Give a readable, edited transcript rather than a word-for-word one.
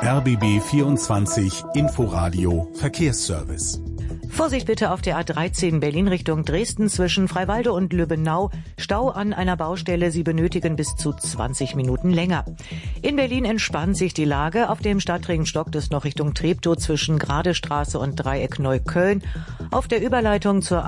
RBB 24 Inforadio Verkehrsservice. Vorsicht bitte auf der A13 Berlin Richtung Dresden zwischen Freiwalde und Lübbenau. Stau an einer Baustelle. Sie benötigen bis zu 20 Minuten länger. In Berlin entspannt sich die Lage. Auf dem Stadtring stockt es noch Richtung Treptow zwischen Gradestraße und Dreieck Neukölln. Auf der Überleitung zur